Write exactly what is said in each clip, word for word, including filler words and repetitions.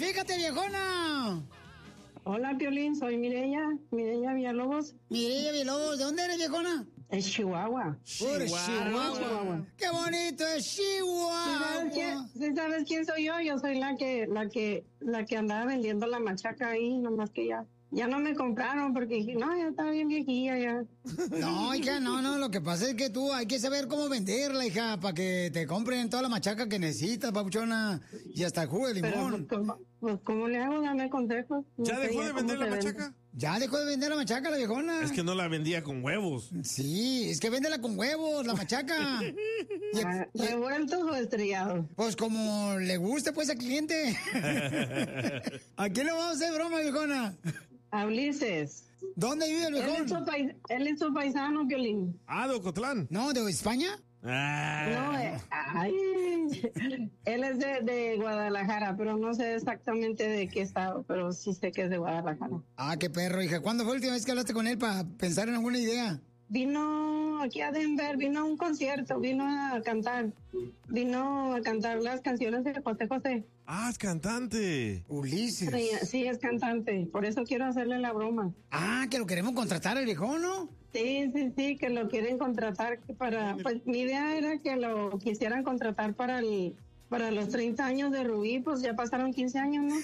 Identifícate, viejona. Hola, Piolín, soy Mireya, Mireya Villalobos. Mireya Villalobos, ¿de dónde eres, viejona? Es Chihuahua. Chihuahua. Chihuahua. Chihuahua. ¡Qué bonito es Chihuahua! ¿Sí sabes, quién, ¿Sí sabes quién soy yo? Yo soy la que, la que, la que andaba vendiendo la machaca ahí, nomás que ya. Ya no me compraron porque dije, no, ya está bien viejilla ya. No, hija, no, no, lo que pasa es que tú hay que saber cómo venderla, hija, para que te compren toda la machaca que necesitas, papuchona, y hasta el jugo de limón. Pero, pues, ¿cómo, pues, ¿cómo le hago? Dame consejos. No ¿Ya dejó de vender la machaca? Vende. Ya dejó de vender la machaca, la viejona. Es que no la vendía con huevos. Sí, es que véndela con huevos, la machaca. y, ¿Revueltos o estrellados? Pues como le guste, pues, al cliente. ¿A quién le vamos a hacer broma, viejona? A Ulises. ¿Dónde vive el viejón? Él es su, pais, él es su paisano, Piolín. Ah, de Ocotlán. No, ¿de España? Ah. No, eh, ay, él es de, de Guadalajara, pero no sé exactamente de qué estado, pero sí sé que es de Guadalajara. Ah, qué perro, hija. ¿Cuándo fue la última vez que hablaste con él para pensar en alguna idea? Vino aquí a Denver, vino a un concierto, vino a cantar, vino a cantar las canciones de José José. Ah, es cantante. Ulises. Sí, sí, es cantante, por eso quiero hacerle la broma. Ah, que lo queremos contratar al viejón, ¿no? Sí, sí, sí, que lo quieren contratar para, pues mi idea era que lo quisieran contratar para el, para los treinta años de Rubí, pues ya pasaron quince años, ¿no?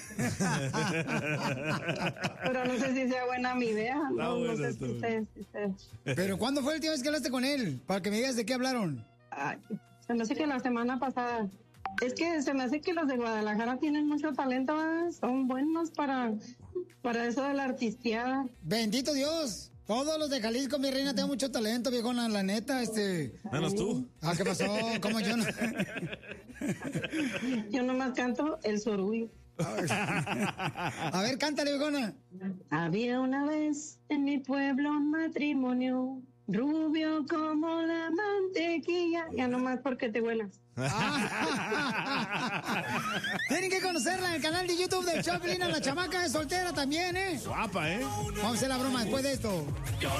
Pero no sé si sea buena mi idea, no, no, bueno, no sé si sé, si sé. Pero ¿cuándo fue la última vez que hablaste con él? Para que me digas de qué hablaron. Ay, se me hace que la semana pasada. Es que se me hace que los de Guadalajara tienen mucho talento, ¿eh? Son buenos para, para eso de la artisteada. Bendito Dios. Todos los de Jalisco, mi reina, tienen mucho talento, viejona, la neta, este... Menos tú. Ah, ¿qué pasó? ¿Cómo yo no? Yo nomás canto el sorullo. A ver, cántale, viejona. Había una vez en mi pueblo un matrimonio, rubio como la mantequilla. Ya nomás porque te huelas. Tienen que conocerla en el canal de YouTube del Choplin. La chamaca es soltera también, ¿eh? Guapa, ¿eh? Vamos a hacer la broma después de esto.